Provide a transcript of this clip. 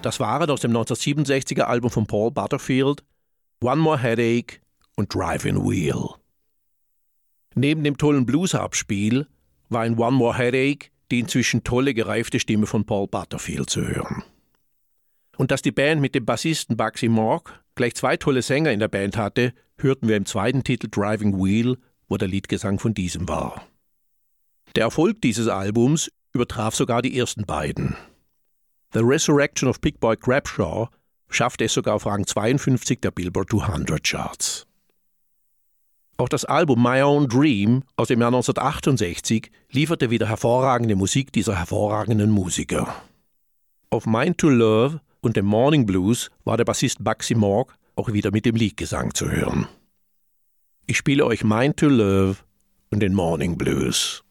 Das waren aus dem 1967er Album von Paul Butterfield One More Headache und Driving Wheel. Neben dem tollen Blues-Abspiel war in One More Headache die inzwischen tolle, gereifte Stimme von Paul Butterfield zu hören. Und dass die Band mit dem Bassisten Bugsy Morg gleich 2 tolle Sänger in der Band hatte, hörten wir im zweiten Titel Driving Wheel, wo der Leadgesang von diesem war. Der Erfolg dieses Albums übertraf sogar die ersten beiden. The Resurrection of Big Boy Crabshaw schaffte es sogar auf Rang 52 der Billboard 200 Charts. Auch das Album My Own Dream aus dem Jahr 1968 lieferte wieder hervorragende Musik dieser hervorragenden Musiker. Auf Mind to Love und dem Morning Blues war der Bassist Bugsy Morg auch wieder mit dem Leadgesang zu hören. Ich spiele euch Mind to Love und den Morning Blues.